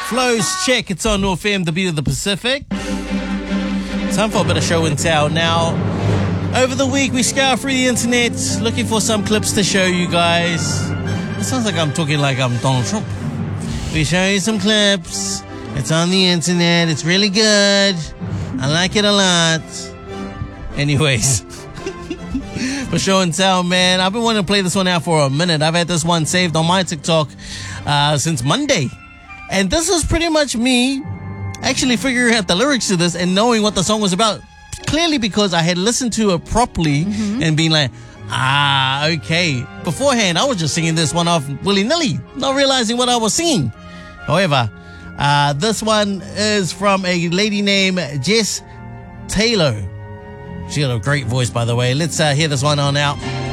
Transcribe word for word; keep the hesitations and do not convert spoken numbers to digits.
Flows check. It's on North F M, the beat of the Pacific. Time for a bit of show and tell. Now, over the week, we scour through the internet looking for some clips to show you guys. It sounds like I'm talking like I'm Donald Trump. We show you some clips. It's on the internet. It's really good. I like it a lot. Anyways, for show and tell, man, I've been wanting to play this one out for a minute. I've had this one saved on my TikTok uh, since Monday. And this is pretty much me actually figuring out the lyrics to this and knowing what the song was about. Clearly because I had listened to it properly mm-hmm. and been like, ah, okay. Beforehand, I was just singing this one off willy-nilly, not realizing what I was singing. However, uh, this one is from a lady named Jess Taylor. She got a great voice, by the way. Let's uh, hear this one on out.